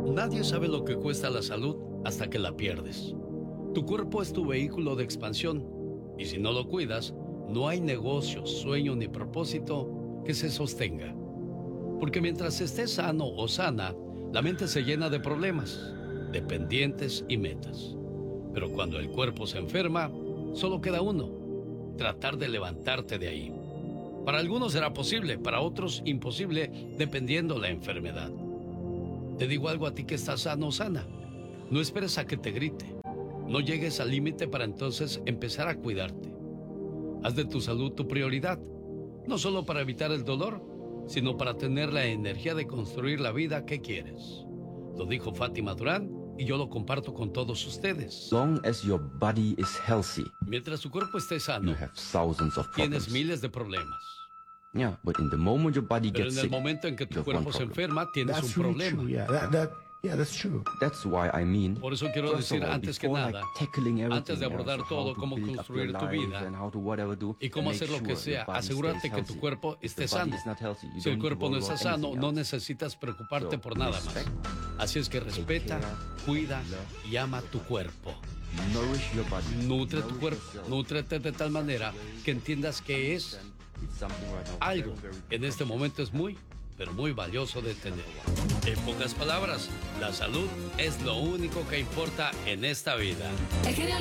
Nadie sabe lo que cuesta la salud hasta que la pierdes. Tu cuerpo es tu vehículo de expansión y si no lo cuidas, no hay negocio, sueño ni propósito que se sostenga. Porque mientras estés sano o sana, la mente se llena de problemas, de pendientes y metas. Pero cuando el cuerpo se enferma, solo queda uno: tratar de levantarte de ahí. Para algunos será posible, para otros imposible, dependiendo la enfermedad. Te digo algo a ti que estás sano o sana. No esperes a que te grite. No llegues al límite para entonces empezar a cuidarte. Haz de tu salud tu prioridad, no solo para evitar el dolor, sino para tener la energía de construir la vida que quieres. Lo dijo Fátima Durán y yo lo comparto con todos ustedes. Long as your body is healthy, mientras tu cuerpo esté sano, you have thousands of tienes problems. miles de problemas. Yeah, but in the moment your body Pero gets en el sick, momento en que you tu have cuerpo one se problem. enferma, tienes That's un really problema. true. Yeah, that's true. That's why I mean, Por eso quiero first of decir, all, antes que before, nada, like, tackling everything, antes de abordar so how todo, to cómo build up construir your tu life vida and how to whatever do, y cómo make hacer lo sure que your sea, body asegúrate stays que tu healthy. cuerpo If esté the body sano. is not healthy, you Si el don't cuerpo no worry está about sano, anything no else. necesitas preocuparte So, por nada más. respect, Así es que respeta, care, cuida love, y ama tu cuerpo. nourish your body. Nutre tu Nourish cuerpo, yourself. nútrete de tal manera que entiendas que es It's something right now algo very, very en este momento es muy, pero muy valioso de tener. En pocas palabras, la salud es lo único que importa en esta vida. El genio